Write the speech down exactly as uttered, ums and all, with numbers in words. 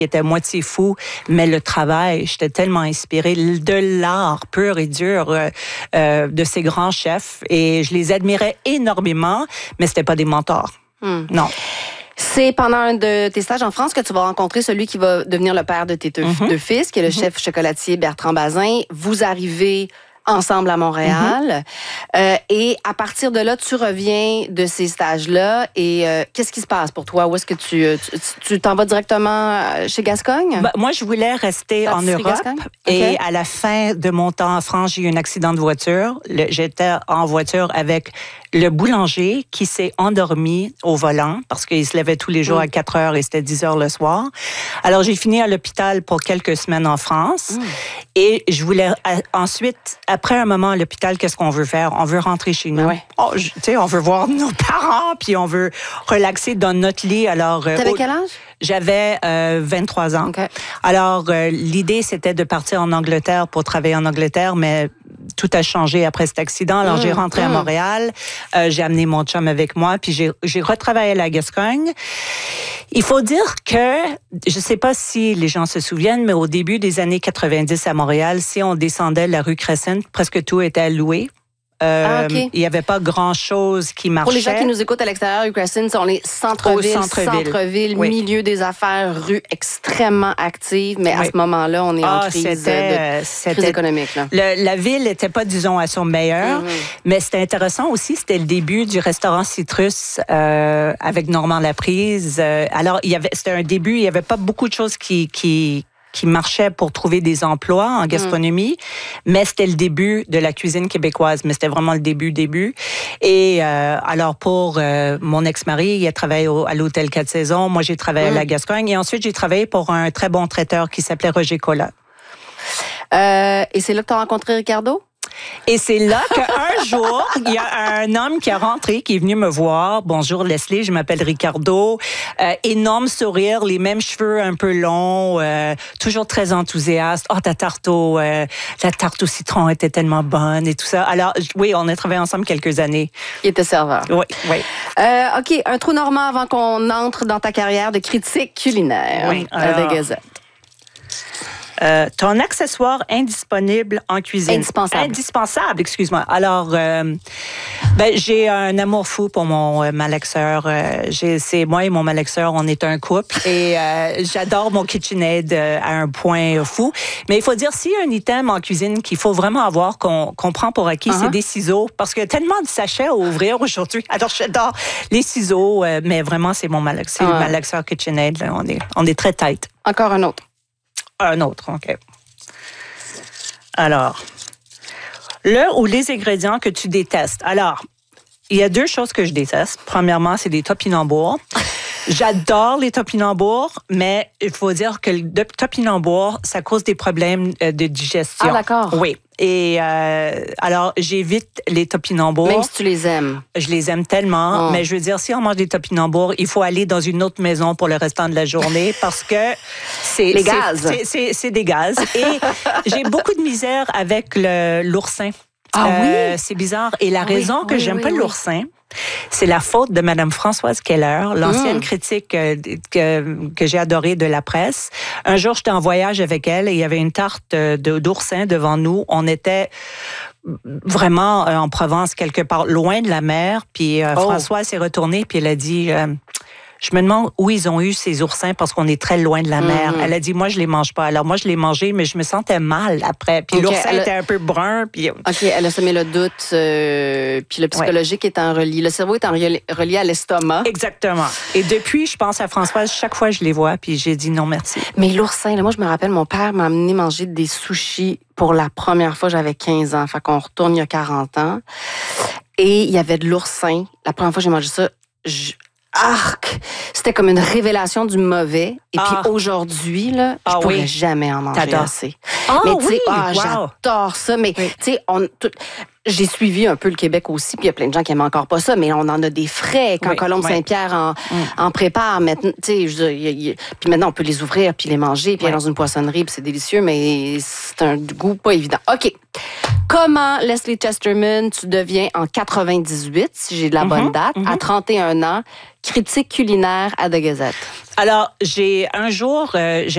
était moitié fou, mais le travail, j'étais tellement inspirée de l'art pur et dur euh, euh, de ces grands chefs et je les admirais énormément, mais c'était pas des mentors. Hmm. Non. C'est pendant un de tes stages en France que tu vas rencontrer celui qui va devenir le père de tes deux, mm-hmm. deux fils, qui est le mm-hmm. chef chocolatier Bertrand Bazin. Vous arrivez ensemble à Montréal. Mm-hmm. Euh, et à partir de là, tu reviens de ces stages-là. Et euh, qu'est-ce qui se passe pour toi? Où est-ce que tu, tu, tu t'en vas directement chez Gascogne? Ben, moi, je voulais rester en Europe. Et okay. à la fin de mon temps en France, j'ai eu un accident de voiture. Le, j'étais en voiture avec le boulanger qui s'est endormi au volant parce qu'il se levait tous les jours mm. à quatre heures et c'était dix heures le soir. Alors, j'ai fini à l'hôpital pour quelques semaines en France. Mm. Et je voulais ensuite, après un moment à l'hôpital, qu'est-ce qu'on veut faire? On veut rentrer chez nous. Ouais. Oh, tu sais, on veut voir nos parents, puis on veut relaxer dans notre lit. Alors, t'avais euh, quel âge? J'avais euh, vingt-trois ans. Okay. Alors, euh, l'idée, c'était de partir en Angleterre pour travailler en Angleterre, mais tout a changé après cet accident. Alors, mmh, j'ai rentré mmh. à Montréal, euh, j'ai amené mon chum avec moi, puis j'ai, j'ai retravaillé à la Gascogne. Il faut dire que, je ne sais pas si les gens se souviennent, mais au début des années quatre-vingt-dix à Montréal, si on descendait la rue Crescent, presque tout était loué. Euh, ah, okay. Il n'y avait pas grand-chose qui marchait. Pour les gens qui nous écoutent à l'extérieur, rue Crescent, sont les centres-villes, centre-ville, centre-ville oui. milieu des affaires, rue extrêmement active, mais oui. à ce moment-là, on est ah, en crise, c'était, de, c'était, crise économique. Là. Le, la ville n'était pas, disons, à son meilleur, mm-hmm. mais c'était intéressant aussi, c'était le début du restaurant Citrus euh, avec Normand Laprise. Euh, alors, il y avait, c'était un début, il n'y avait pas beaucoup de choses qui... qui qui marchait pour trouver des emplois en gastronomie, mmh. mais c'était le début de la cuisine québécoise, mais c'était vraiment le début, début. Et euh, alors, pour euh, mon ex-mari, il a travaillé au, à l'hôtel Quatre Saisons, moi j'ai travaillé mmh. à la Gascogne, et ensuite j'ai travaillé pour un très bon traiteur qui s'appelait Roger Collat. Euh, et c'est là que tu as rencontré Ricardo? Et c'est là qu'un jour, il y a un homme qui est rentré, qui est venu me voir. Bonjour Leslie, je m'appelle Ricardo. Euh, énorme sourire, les mêmes cheveux un peu longs, euh, toujours très enthousiaste. Oh, ta tarte au, euh, la tarte au citron était tellement bonne et tout ça. Alors, oui, on a travaillé ensemble quelques années. Il était serveur. Oui, oui. Euh, OK, un trou normand avant qu'on entre dans ta carrière de critique culinaire. Oui, alors... à la Gazette. Euh, ton accessoire indisponible en cuisine. Indispensable. Indispensable, excuse-moi. Alors, euh, ben, j'ai un amour fou pour mon euh, malaxeur. Euh, j'ai, c'est moi et mon malaxeur, on est un couple et euh, j'adore mon KitchenAid euh, à un point fou. Mais il faut dire, s'il y a un item en cuisine qu'il faut vraiment avoir, qu'on, qu'on prend pour acquis, uh-huh. c'est des ciseaux. Parce qu'il y a tellement de sachets à ouvrir aujourd'hui. Alors, j'adore les ciseaux, euh, mais vraiment, c'est mon malaxeur, uh-huh. malaxeur KitchenAid. Là, on est, on est très tight. Encore un autre. Un autre, OK. Alors, le ou les ingrédients que tu détestes. Alors, il y a deux choses que je déteste. Premièrement, c'est des topinambours. J'adore les topinambours, mais il faut dire que le topinambour, ça cause des problèmes de digestion. Ah, d'accord. Oui. Et euh, alors, j'évite les topinambours. Même si tu les aimes. Je les aime tellement. Oh. Mais je veux dire, si on mange des topinambours, il faut aller dans une autre maison pour le restant de la journée parce que c'est... Les gaz. C'est, c'est, c'est des gaz. Et j'ai beaucoup de misère avec le, l'oursin. Ah euh, oui? C'est bizarre. Et la raison oui, que oui, j'aime oui, pas oui. l'oursin, c'est la faute de Mme Françoise Keller, l'ancienne mmh. critique euh, que, que j'ai adorée de la presse. Un jour, j'étais en voyage avec elle et il y avait une tarte de, d'oursin devant nous. On était vraiment euh, en Provence, quelque part, loin de la mer. Puis euh, oh. Françoise s'est retournée puis elle a dit... Euh, Je me demande où ils ont eu ces oursins parce qu'on est très loin de la mer. Mm-hmm. Elle a dit, moi, je les mange pas. Alors, moi, je les mangeais, mais je me sentais mal après. Puis okay, l'oursin a... était un peu brun. Puis... OK, elle a semé le doute. Euh, puis le psychologique ouais. étant relié. Le cerveau étant relié à l'estomac. Exactement. Et depuis, je pense à Françoise, chaque fois je les vois, puis j'ai dit non, merci. Mais l'oursin, là, moi, je me rappelle, mon père m'a amené manger des sushis pour la première fois, j'avais quinze ans. Fait qu'on retourne il y a quarante ans. Et il y avait de l'oursin. La première fois que j'ai mangé ça, je... Arc! C'était comme une révélation du mauvais. Et ah. puis aujourd'hui, là, je ah, pourrais oui. jamais en manger T'adores. assez. Ah, mais tu sais, oui. ah, wow. j'adore ça. Mais oui. tu sais, on... Tout... J'ai suivi un peu le Québec aussi, puis il y a plein de gens qui aiment encore pas ça, mais on en a des frais quand oui, Colombe oui. Saint-Pierre en, mm. en prépare. Maintenant, tu sais, puis maintenant on peut les ouvrir puis les manger, puis oui. aller dans une poissonnerie, puis c'est délicieux, mais c'est un goût pas évident. Ok, comment Leslie Chesterman, tu deviens en quatre-vingt-dix-huit, si j'ai de la mm-hmm, bonne date, mm-hmm. à trente et un ans, critique culinaire à The Gazette? Alors, j'ai un jour, euh, j'ai